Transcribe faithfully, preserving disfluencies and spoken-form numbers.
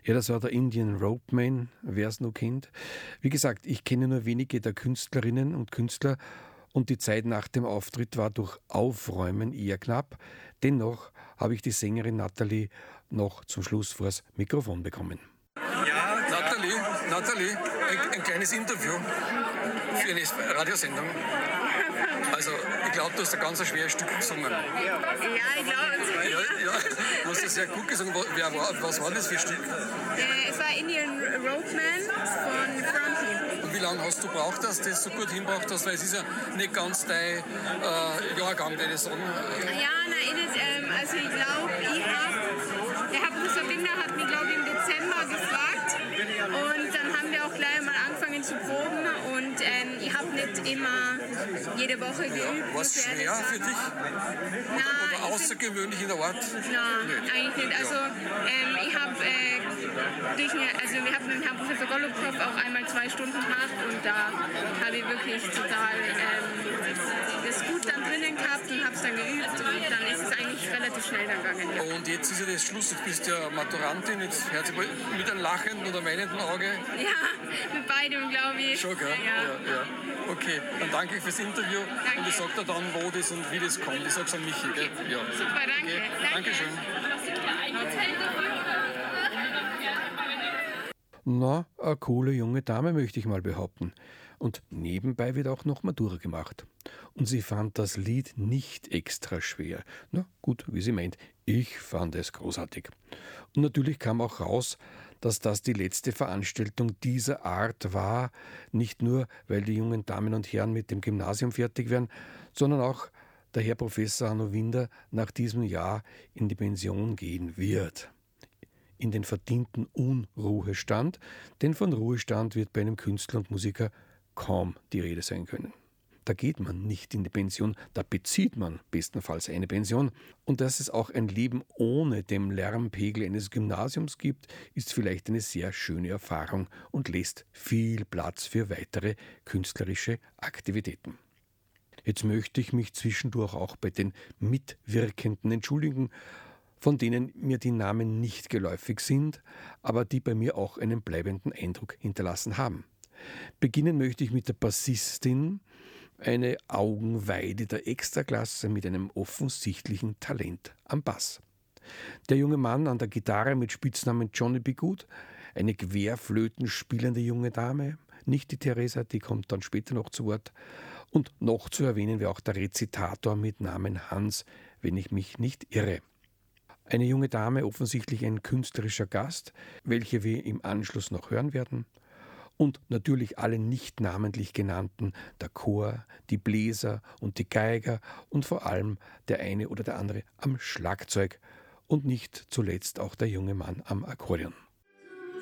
Ja, das war der Indian Ropeman, wer es noch kennt. Wie gesagt, ich kenne nur wenige der Künstlerinnen und Künstler und die Zeit nach dem Auftritt war durch Aufräumen eher knapp. Dennoch habe ich die Sängerin Nathalie noch zum Schluss vors Mikrofon bekommen. Ja, Nathalie, Nathalie, ein, ein kleines Interview für eine Radiosendung. Also, ich glaube, du hast ein ganz schweres Stück gesungen. Ja, ich glaube. Ja, ja, du hast das sehr gut gesungen. Wer war, was war das für ein Stück? Äh, es war Indian Ropeman von Grumpy. Und wie lange hast du gebraucht, dass du das so gut hinbracht hast? Weil es ist ja nicht ganz dein äh, Jahrgang, den ich sagen. Ja, nein, nicht, ähm, also ich glaube, ich habe, der Herr Professor Binder hat mich, glaube ich, im Dezember gefragt. Und dann haben wir auch gleich mal angefangen zu proben. Und ähm, ich habe nicht immer jede Woche geübt. War es schwer für dich? Nein, Oder außergewöhnlich in der Art? Nein, eigentlich nicht. Also ähm, ich habe äh, durch eine, also wir haben mit dem Herrn Professor Golubkov auch einmal zwei Stunden gemacht und da habe ich wirklich total ähm, das gut dann drinnen gehabt und habe es dann geübt und dann ist es eigentlich relativ schnell dann gegangen. Ja. Und jetzt ist ja das Schluss, jetzt bist du ja Maturantin, jetzt hört sich mit einem lachenden oder weinenden Auge. Ja, mit beidem glaube ich. Schon, gell? Ja. Ja, ja. Okay, dann danke ich fürs Interview. Danke. Und ich sage dir dann, wo das und wie das kommt. Ich sage es an Michi, gell? Ja. Super, danke. Okay. Danke. Dankeschön. Na, eine coole junge Dame, möchte ich mal behaupten. Und nebenbei wird auch noch Matura gemacht. Und sie fand das Lied nicht extra schwer. Na gut, wie sie meint, ich fand es großartig. Und natürlich kam auch raus, dass das die letzte Veranstaltung dieser Art war, nicht nur, weil die jungen Damen und Herren mit dem Gymnasium fertig werden, sondern auch der Herr Professor Arno Winder nach diesem Jahr in die Pension gehen wird. In den verdienten Unruhestand, denn von Ruhestand wird bei einem Künstler und Musiker kaum die Rede sein können. Da geht man nicht in die Pension, da bezieht man bestenfalls eine Pension. Und dass es auch ein Leben ohne den Lärmpegel eines Gymnasiums gibt, ist vielleicht eine sehr schöne Erfahrung und lässt viel Platz für weitere künstlerische Aktivitäten. Jetzt möchte ich mich zwischendurch auch bei den Mitwirkenden entschuldigen, von denen mir die Namen nicht geläufig sind, aber die bei mir auch einen bleibenden Eindruck hinterlassen haben. Beginnen möchte ich mit der Bassistin, eine Augenweide der Extraklasse mit einem offensichtlichen Talent am Bass. Der junge Mann an der Gitarre mit Spitznamen Johnny B. Good, eine Querflöten spielende junge Dame, nicht die Theresa, die kommt dann später noch zu Wort, und noch zu erwähnen wäre auch der Rezitator mit Namen Hans, wenn ich mich nicht irre. Eine junge Dame, offensichtlich ein künstlerischer Gast, welche wir im Anschluss noch hören werden. Und natürlich alle nicht namentlich genannten, der Chor, die Bläser und die Geiger und vor allem der eine oder der andere am Schlagzeug und nicht zuletzt auch der junge Mann am Akkordeon.